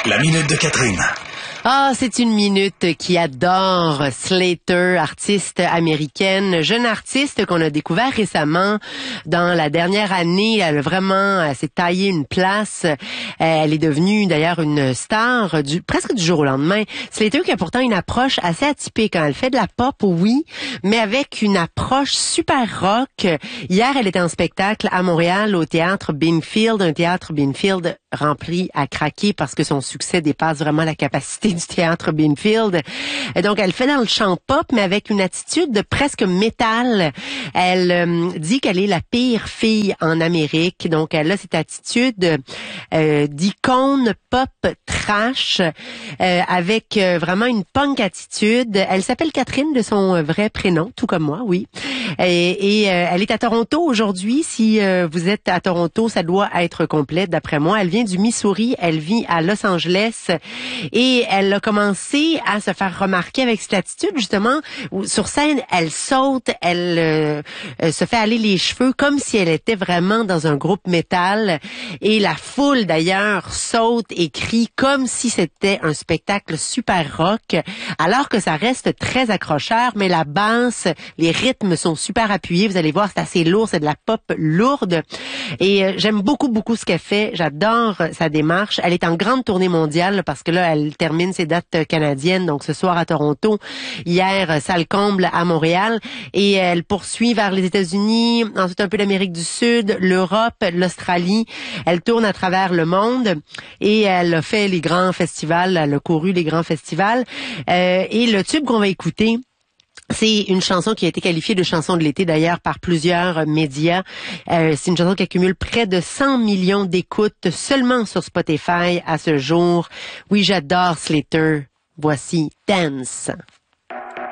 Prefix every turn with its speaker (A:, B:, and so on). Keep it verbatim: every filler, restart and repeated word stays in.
A: La minute de Catherine.
B: Ah, c'est une minute qui adore Slater, artiste américaine, jeune artiste qu'on a découvert récemment dans la dernière année. Elle a vraiment, elle s'est taillée une place. Elle est devenue d'ailleurs une star du presque du jour au lendemain. Slater qui a pourtant une approche assez atypique. Hein. Elle fait de la pop, oui, mais avec une approche super rock. Hier, elle était en spectacle à Montréal au théâtre Binfield, un théâtre Binfield rempli à craquer parce que son succès dépasse vraiment la capacité du théâtre Binfield. Et donc, elle fait dans le chant pop, mais avec une attitude de presque métal. Elle euh, dit qu'elle est la pire fille en Amérique. Donc, elle a cette attitude euh, d'icône pop trash euh, avec euh, vraiment une punk attitude. Elle s'appelle Catherine de son vrai prénom, tout comme moi, oui. Et, et euh, elle est à Toronto aujourd'hui. Si euh, vous êtes à Toronto, ça doit être complet, d'après moi. Elle vient du Missouri, elle vit à Los Angeles et elle a commencé à se faire remarquer avec cette attitude, justement, où sur scène, elle saute, elle euh, euh, se fait aller les cheveux comme si elle était vraiment dans un groupe métal et la foule, d'ailleurs, saute et crie comme si c'était un spectacle super rock, alors que ça reste très accrocheur, mais la basse, les rythmes sont super appuyés, vous allez voir, c'est assez lourd, c'est de la pop lourde et euh, j'aime beaucoup, beaucoup ce qu'elle fait, j'adore sa démarche. Elle est en grande tournée mondiale parce que là, elle termine ses dates canadiennes, donc ce soir à Toronto, hier, salle comble à Montréal, et elle poursuit vers les États-Unis, ensuite un peu l'Amérique du Sud, l'Europe, l'Australie. Elle tourne à travers le monde et elle a fait les grands festivals, elle a couru les grands festivals. Euh, et le tube qu'on va écouter, c'est une chanson qui a été qualifiée de chanson de l'été d'ailleurs par plusieurs médias. Euh, c'est une chanson qui accumule près de cent millions d'écoutes seulement sur Spotify à ce jour. Oui, j'adore Slater. Voici Dance.